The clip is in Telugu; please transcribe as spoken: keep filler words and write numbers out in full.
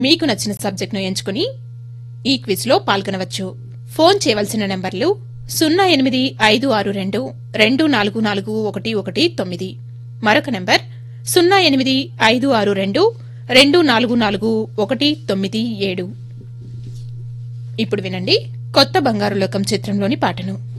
మీకు నచ్చిన సబ్జెక్టును ఎంచుకుని ఈ క్విజ్లో పాల్గొనవచ్చు. ఫోన్ చేయవలసిన నంబర్లు సున్నా ఎనిమిది ఐదు ఆరు రెండు రెండు నాలుగు నాలుగు ఒకటి ఒకటి తొమ్మిది, మరొక నంబర్ సున్నా ఎనిమిది ఐదు ఆరు రెండు రెండు నాలుగు నాలుగు ఒకటి తొమ్మిది ఏడు. ఇప్పుడు వినండి కొత్త బంగారు లోకం చిత్రంలోని పాటను.